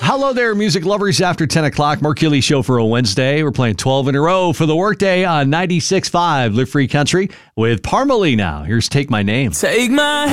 Hello there, music lovers. After 10 o'clock, Mark Healy Show for a Wednesday. We're playing 12 in a row for the workday on 96.5 Live Free Country with Parmalee now. Here's Take My Name. Take my